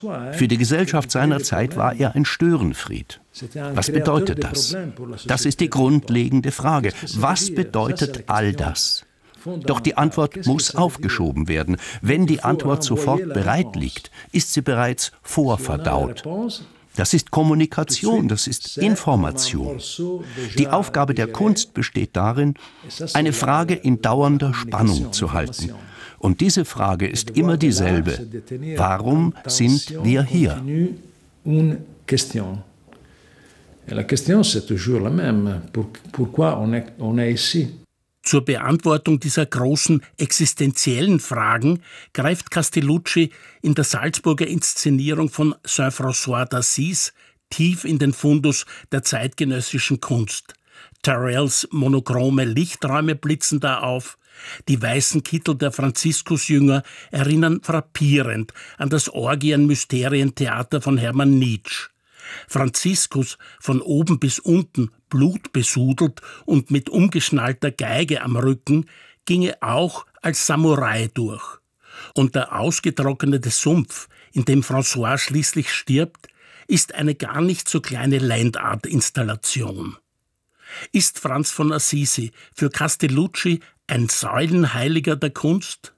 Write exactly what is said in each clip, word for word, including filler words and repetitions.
Für die Gesellschaft seiner Zeit war er ein Störenfried. Was bedeutet das? Das ist die grundlegende Frage. Was bedeutet all das? Doch die Antwort muss aufgeschoben werden. Wenn die Antwort sofort bereit liegt, ist sie bereits vorverdaut. Das ist Kommunikation, das ist Information. Die Aufgabe der Kunst besteht darin, eine Frage in dauernder Spannung zu halten. Und diese Frage ist immer dieselbe. Warum sind wir hier? Zur Beantwortung dieser großen existenziellen Fragen greift Castellucci in der Salzburger Inszenierung von Saint-François d'Assise tief in den Fundus der zeitgenössischen Kunst. Tyrrells monochrome Lichträume blitzen da auf. Die weißen Kittel der Franziskusjünger erinnern frappierend an das Orgien-Mysterientheater von Hermann Nitsch. Franziskus, von oben bis unten blutbesudelt und mit umgeschnallter Geige am Rücken, ginge auch als Samurai durch. Und der ausgetrocknete Sumpf, in dem François schließlich stirbt, ist eine gar nicht so kleine Landart-Installation. Ist Franz von Assisi für Castellucci ein Säulenheiliger der Kunst?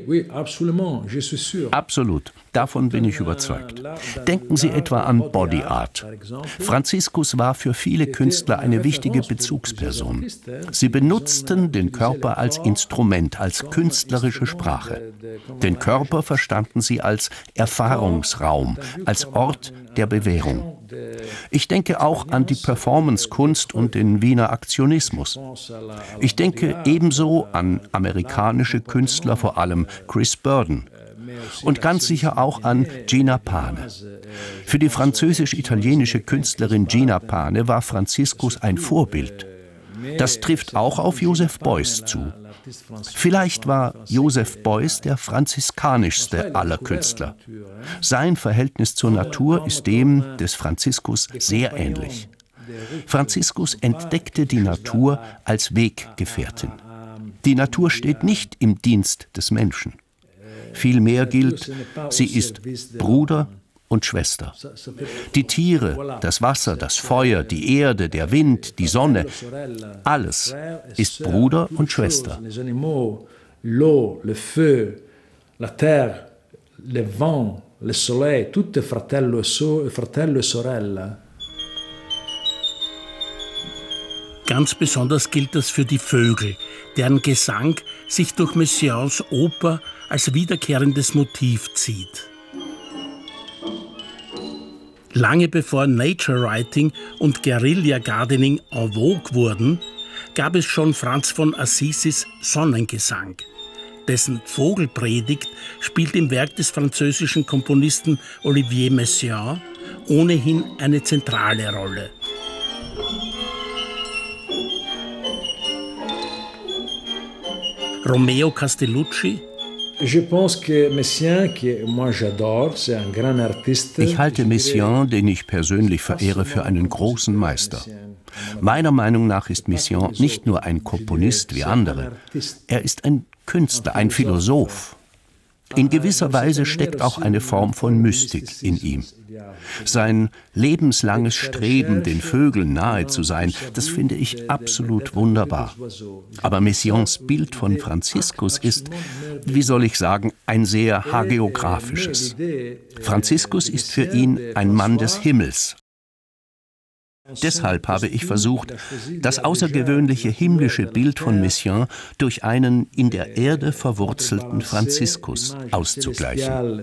Absolut, davon bin ich überzeugt. Denken Sie etwa an Body Art. Franziskus war für viele Künstler eine wichtige Bezugsperson. Sie benutzten den Körper als Instrument, als künstlerische Sprache. Den Körper verstanden sie als Erfahrungsraum, als Ort der Bewährung. Ich denke auch an die Performance-Kunst und den Wiener Aktionismus. Ich denke ebenso an amerikanische Künstler, vor allem Chris Burden. Und ganz sicher auch an Gina Pane. Für die französisch-italienische Künstlerin Gina Pane war Franziskus ein Vorbild. Das trifft auch auf Joseph Beuys zu. Vielleicht war Joseph Beuys der franziskanischste aller Künstler. Sein Verhältnis zur Natur ist dem des Franziskus sehr ähnlich. Franziskus entdeckte die Natur als Weggefährtin. Die Natur steht nicht im Dienst des Menschen. Vielmehr gilt, sie ist Bruder und Schwester. Die Tiere, das Wasser, das Feuer, die Erde, der Wind, die Sonne, alles ist Bruder und Schwester. L'eau, le feu, la terre, le vent, le soleil, tout est fratello e sorella. Ganz besonders gilt das für die Vögel, deren Gesang sich durch Messiaens Oper als wiederkehrendes Motiv zieht. Lange bevor Nature Writing und Guerilla Gardening en vogue wurden, gab es schon Franz von Assisis Sonnengesang. Dessen Vogelpredigt spielt im Werk des französischen Komponisten Olivier Messiaen ohnehin eine zentrale Rolle. Romeo Castellucci. Ich halte Messiaen, den ich persönlich verehre, für einen großen Meister. Meiner Meinung nach ist Messiaen nicht nur ein Komponist wie andere. Er ist ein Künstler, ein Philosoph. In gewisser Weise steckt auch eine Form von Mystik in ihm. Sein lebenslanges Streben, den Vögeln nahe zu sein, das finde ich absolut wunderbar. Aber Messiaens Bild von Franziskus ist, wie soll ich sagen, ein sehr hagiographisches. Franziskus ist für ihn ein Mann des Himmels. Deshalb habe ich versucht, das außergewöhnliche himmlische Bild von Messiaen durch einen in der Erde verwurzelten Franziskus auszugleichen.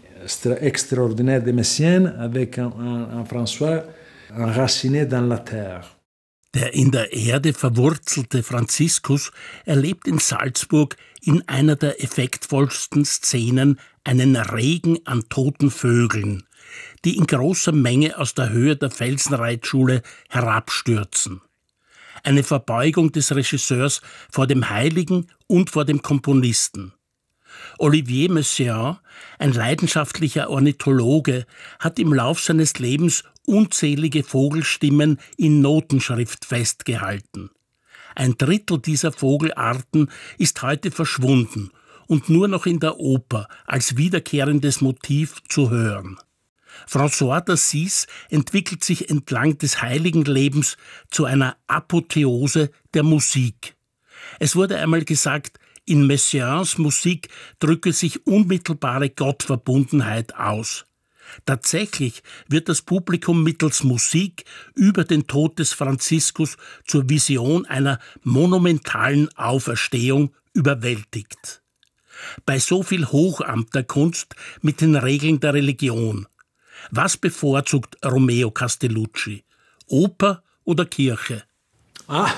Der in der Erde verwurzelte Franziskus erlebt in Salzburg in einer der effektvollsten Szenen einen Regen an toten Vögeln, die in großer Menge aus der Höhe der Felsenreitschule herabstürzen. Eine Verbeugung des Regisseurs vor dem Heiligen und vor dem Komponisten. Olivier Messiaen, ein leidenschaftlicher Ornithologe, hat im Lauf seines Lebens unzählige Vogelstimmen in Notenschrift festgehalten. Ein Drittel dieser Vogelarten ist heute verschwunden und nur noch in der Oper als wiederkehrendes Motiv zu hören. François d'Assise entwickelt sich entlang des heiligen Lebens zu einer Apotheose der Musik. Es wurde einmal gesagt, in Messiaens Musik drücke sich unmittelbare Gottverbundenheit aus. Tatsächlich wird das Publikum mittels Musik über den Tod des Franziskus zur Vision einer monumentalen Auferstehung überwältigt. Bei so viel Hochamt der Kunst mit den Regeln der Religion. Was bevorzugt Romeo Castellucci? Oper oder Kirche? Ah,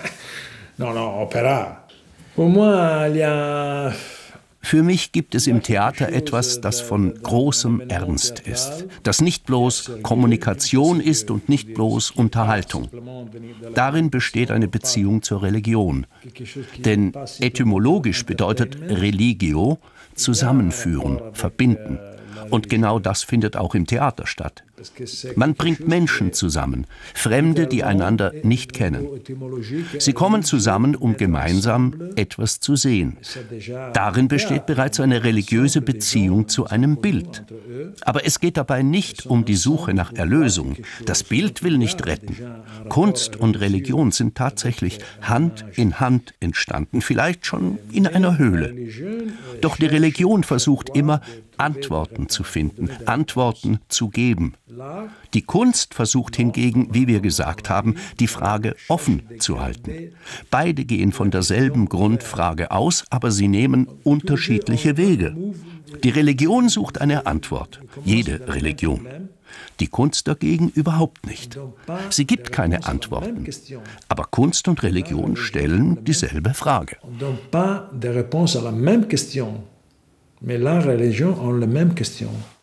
no, no, Opera. Pour moi, il y a... Für mich gibt es im Theater etwas, das von großem Ernst ist, das nicht bloß Kommunikation ist und nicht bloß Unterhaltung. Darin besteht eine Beziehung zur Religion. Denn etymologisch bedeutet religio zusammenführen, verbinden. Und genau das findet auch im Theater statt. Man bringt Menschen zusammen, Fremde, die einander nicht kennen. Sie kommen zusammen, um gemeinsam etwas zu sehen. Darin besteht bereits eine religiöse Beziehung zu einem Bild. Aber es geht dabei nicht um die Suche nach Erlösung. Das Bild will nicht retten. Kunst und Religion sind tatsächlich Hand in Hand entstanden, vielleicht schon in einer Höhle. Doch die Religion versucht immer, Antworten zu finden, Antworten zu geben. Die Kunst versucht hingegen, wie wir gesagt haben, die Frage offen zu halten. Beide gehen von derselben Grundfrage aus, aber sie nehmen unterschiedliche Wege. Die Religion sucht eine Antwort, jede Religion. Die Kunst dagegen überhaupt nicht. Sie gibt keine Antworten. Aber Kunst und Religion stellen dieselbe Frage. Mais la religion a la même question.